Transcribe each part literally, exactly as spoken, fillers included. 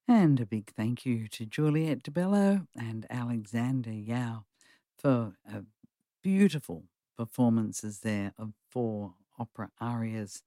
And a big thank you to Juliet DeBello and Alexander Yao for uh, beautiful performances there of four opera arias.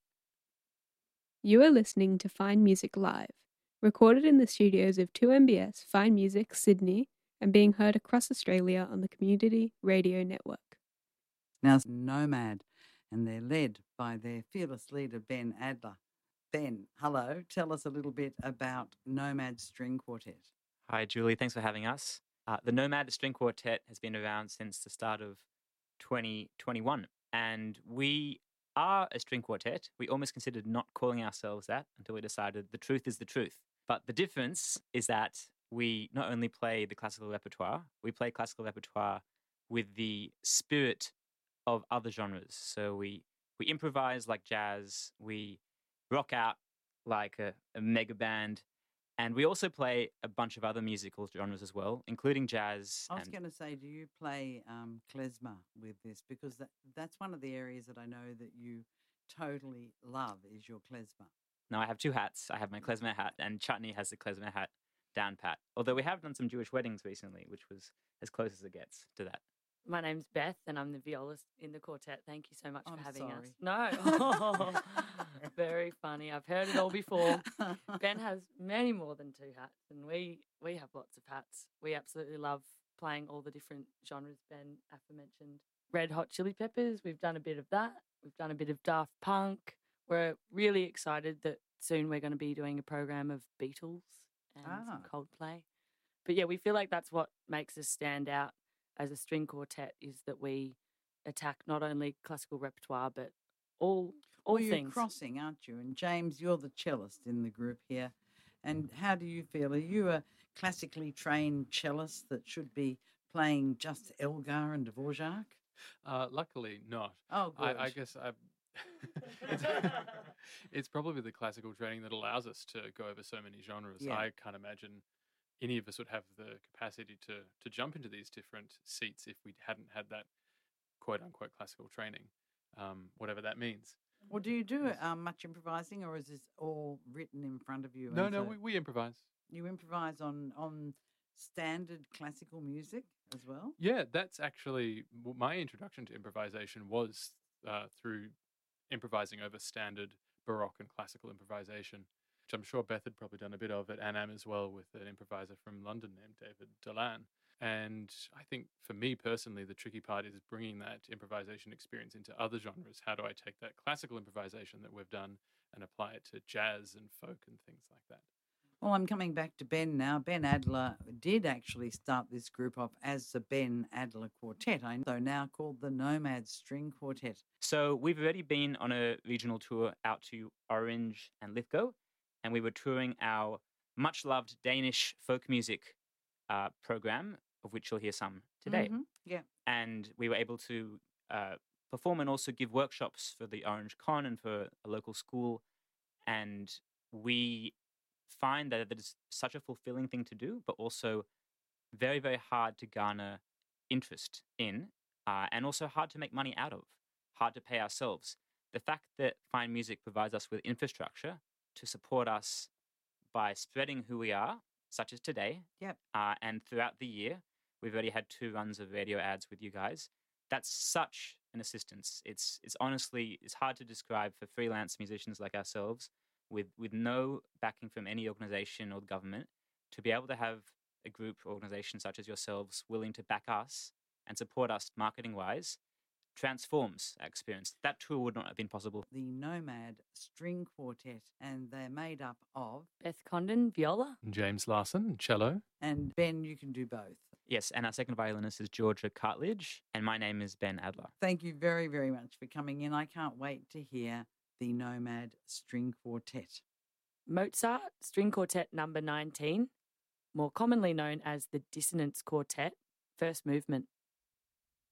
You are listening to Fine Music Live, recorded in the studios of two M B S Fine Music Sydney and being heard across Australia on the Community Radio Network. Now, Nomad, and they're led by their fearless leader, Ben Adler. Ben, hello. Tell us a little bit about Nomad String Quartet. Hi, Julie. Thanks for having us. Uh, the Nomad String Quartet has been around since the start of twenty twenty-one, and we are a string quartet. We almost considered not calling ourselves that until we decided the truth is the truth. But the difference is that we not only play the classical repertoire, we play classical repertoire with the spirit of other genres. So we we improvise like jazz, we rock out like a, a mega band, and we also play a bunch of other musical genres as well, including jazz. I was and going to say, do you play um, klezmer with this? Because that, that's one of the areas that I know that you totally love is your klezmer. Now I have two hats. I have my klezmer hat, and Chutney has the klezmer hat down pat. Although we have done some Jewish weddings recently, which was as close as it gets to that. My name's Beth, and I'm the violist in the quartet. Thank you so much I'm for having sorry. us. No, very funny. I've heard it all before. Ben has many more than two hats, and we we have lots of hats. We absolutely love playing all the different genres Ben aforementioned. Red Hot Chili Peppers, we've done a bit of that. We've done a bit of Daft Punk. We're really excited that soon we're going to be doing a program of Beatles and Ah. some Coldplay. But yeah, we feel like that's what makes us stand out as a string quartet, is that we attack not only classical repertoire but all all well, you're things. crossing, aren't you? And James, you're the cellist in the group here. And how do you feel? Are you a classically trained cellist that should be playing just Elgar and Dvorak? Uh, luckily not. Oh, good. I, I guess I. it's, it's probably the classical training that allows us to go over so many genres. Yeah. I can't imagine any of us would have the capacity to to jump into these different seats if we hadn't had that quote unquote classical training, um, whatever that means. Well, do you do um, much improvising, or is this all written in front of you? No, and no, so we, we improvise. You improvise on on standard classical music as well? Yeah, that's actually w- my introduction to improvisation was uh, through improvising over standard Baroque and classical improvisation, which I'm sure Beth had probably done a bit of at Annam as well with an improviser from London named David Delan. And I think for me personally, the tricky part is bringing that improvisation experience into other genres. How do I take that classical improvisation that we've done and apply it to jazz and folk and things like that? Well, I'm coming back to Ben now. Ben Adler did actually start this group off as the Ben Adler Quartet, I know, now called the Nomad String Quartet. So we've already been on a regional tour out to Orange and Lithgow, and we were touring our much-loved Danish folk music uh, program, of which you'll hear some today. Mhm, yeah. And we were able to uh, perform and also give workshops for the Orange Con and for a local school. And we find that it is such a fulfilling thing to do, but also very, very hard to garner interest in, uh, and also hard to make money out of, hard to pay ourselves. The fact that Fine Music provides us with infrastructure to support us by spreading who we are, such as today, Yep. uh, and throughout the year, we've already had two runs of radio ads with you guys. That's such an assistance. It's it's honestly, it's hard to describe for freelance musicians like ourselves with, with no backing from any organization or the government, to be able to have a group or organization such as yourselves willing to back us and support us marketing-wise transforms our experience. That tour would not have been possible. The Nomad String Quartet, and they're made up of... Beth Condon, viola. James Larson, cello. And Ben, you can do both. Yes, and our second violinist is Georgia Cartledge, and my name is Ben Adler. Thank you very, very much for coming in. I can't wait to hear the Nomad String Quartet. Mozart, string quartet number nineteen, more commonly known as the Dissonance Quartet, first movement.